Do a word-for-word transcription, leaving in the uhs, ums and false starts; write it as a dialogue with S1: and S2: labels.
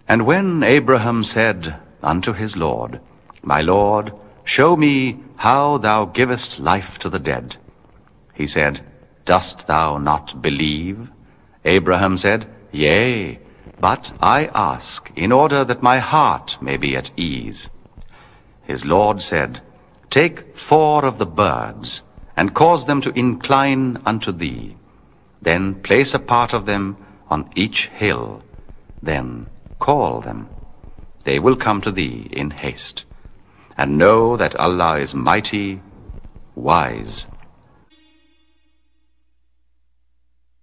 S1: And when Abraham said unto his Lord, My Lord, show me how thou givest life to the dead. He said, Dost thou not believe? Abraham said, Yea, but I ask, in order that my heart may be at ease. His Lord said, Take four of the birds, and cause them to incline unto thee. Then place a part of them on each hill. Then call them. They will come to thee in haste. And know that Allah is mighty, wise.